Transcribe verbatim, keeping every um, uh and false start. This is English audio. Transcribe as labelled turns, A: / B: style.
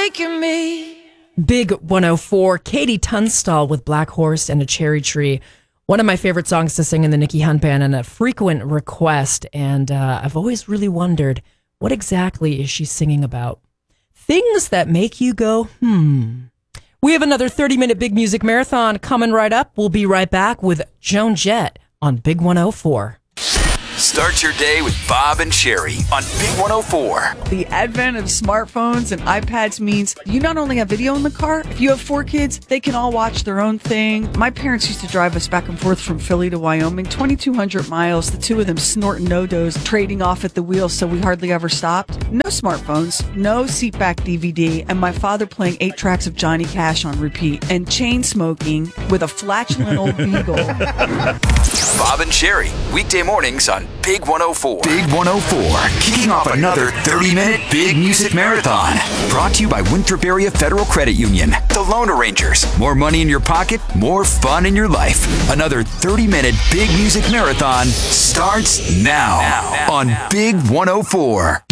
A: breaking me.
B: Big one oh four, Katie Tunstall with Black Horse and a Cherry Tree. One of my favorite songs to sing in the Nikki Hunt Band and a frequent request. And uh, I've always really wondered, what exactly is she singing about? Things that make you go, hmm. We have another thirty-minute Big Music Marathon coming right up. We'll be right back with Joan Jett on Big one oh four.
C: Start your day with Bob and Sherry on Big one oh four.
D: The advent of smartphones and iPads means you not only have video in the car, if you have four kids, they can all watch their own thing. My parents used to drive us back and forth from Philly to Wyoming, twenty-two hundred miles, the two of them snorting no-dos, trading off at the wheel so we hardly ever stopped. No smartphones, no seatback D V D, and my father playing eight tracks of Johnny Cash on repeat, and chain smoking with a flatulent old beagle.
C: Bob and Sherry, weekday mornings on Big one oh four. Big one oh four, kicking off another thirty-minute Big Music Marathon. Brought to you by Winthrop Area Federal Credit Union. The Loan Arrangers. More money in your pocket, more fun in your life. Another thirty-minute Big Music Marathon starts now, now, now on now. Big one oh four.